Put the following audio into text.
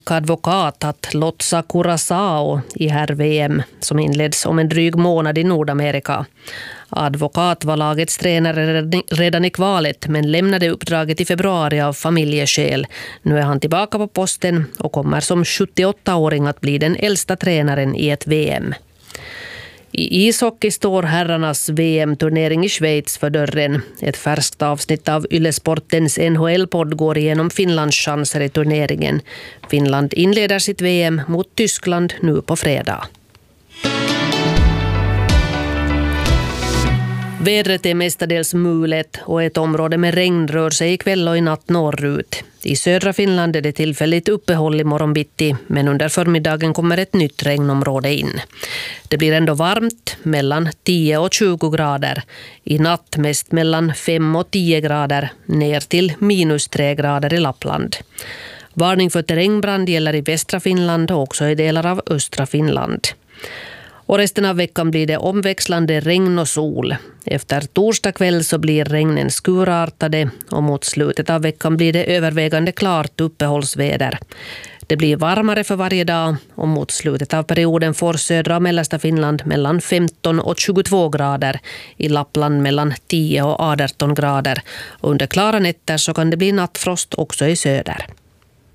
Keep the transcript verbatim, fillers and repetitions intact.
Advokat att lotsa Curaçao i herr-V M som inleds om en dryg månad i Nordamerika. Advokat var lagets tränare redan i kvalet men lämnade uppdraget i februari av familjeskäl. Nu är han tillbaka på posten och kommer som sjuttioåttaåring att bli den äldsta tränaren i ett V M. I ishockey står herrarnas V M-turnering i Schweiz för dörren. Ett färskt avsnitt av Yle-sportens N H L-podd går igenom Finlands chanser i turneringen. Finland inleder sitt V M mot Tyskland nu på fredag. Vädret är mestadels mulet och ett område med regn rör sig ikväll och i natt norrut. I södra Finland är det tillfälligt uppehåll i morgonbitti, men under förmiddagen kommer ett nytt regnområde in. Det blir ändå varmt, mellan tio och tjugo grader. I natt mest mellan fem och tio grader, ner till minus tre grader i Lappland. Varning för terrängbrand gäller i västra Finland och också i delar av östra Finland. Och resten av veckan blir det omväxlande regn och sol. Efter torsdag kväll så blir regnen skurartade och mot slutet av veckan blir det övervägande klart uppehållsväder. Det blir varmare för varje dag och mot slutet av perioden får södra och mellersta Finland mellan femton och tjugotvå grader. I Lappland mellan tio och arton grader. Under klara nätter så kan det bli nattfrost också i söder.